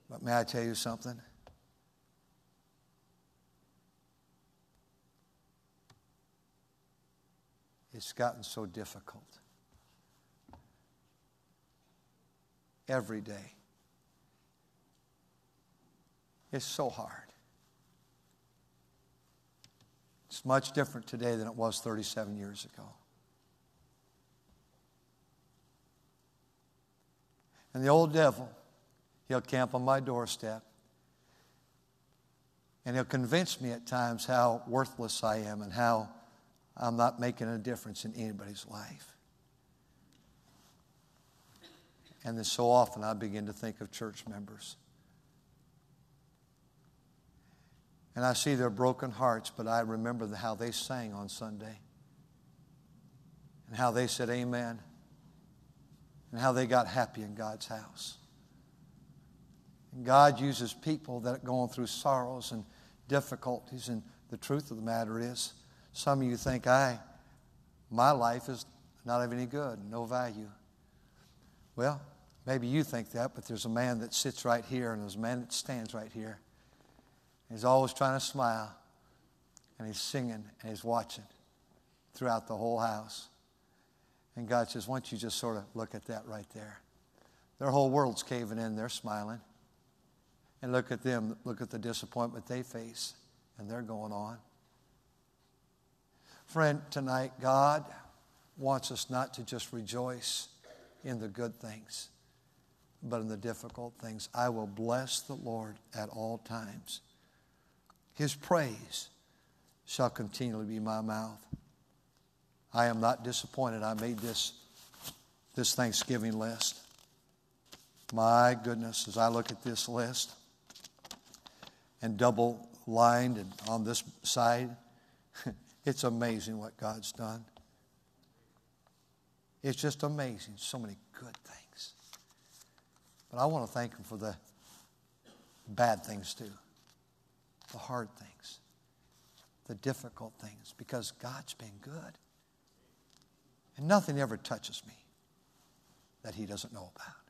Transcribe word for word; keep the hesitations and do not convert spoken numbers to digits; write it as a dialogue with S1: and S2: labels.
S1: But may I tell you something? It's gotten so difficult. Every day. It's so hard. It's much different today than it was thirty-seven years ago. And the old devil, he'll camp on my doorstep. And he'll convince me at times how worthless I am and how I'm not making a difference in anybody's life. And then so often I begin to think of church members. And I see their broken hearts, but I remember how they sang on Sunday. And how they said amen. And how they got happy in God's house. And God uses people that are going through sorrows and difficulties. And the truth of the matter is, some of you think, I, my life is not of any good, no value. Well, maybe you think that, but there's a man that sits right here and there's a man that stands right here. He's always trying to smile, and he's singing, and he's watching throughout the whole house. And God says, why don't you just sort of look at that right there? Their whole world's caving in, they're smiling. And look at them, look at the disappointment they face, and they're going on. Friend, tonight, God wants us not to just rejoice in the good things, but in the difficult things. I will bless the Lord at all times. His praise shall continually be my mouth. I am not disappointed. I made this, this Thanksgiving list. My goodness, as I look at this list, and double lined and on this side, it's amazing what God's done. It's just amazing. So many good things. But I want to thank Him for the bad things too. The hard things. The difficult things. Because God's been good. And nothing ever touches me that He doesn't know about.